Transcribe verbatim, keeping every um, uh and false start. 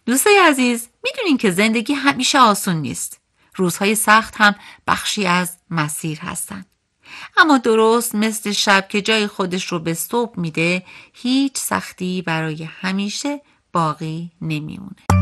دوستای عزیز، میدونین که زندگی همیشه آسون نیست. روزهای سخت هم بخشی از مسیر هستن. اما درست مثل شب که جای خودش رو به صبح میده، هیچ سختی برای همیشه باقی نمیمونه.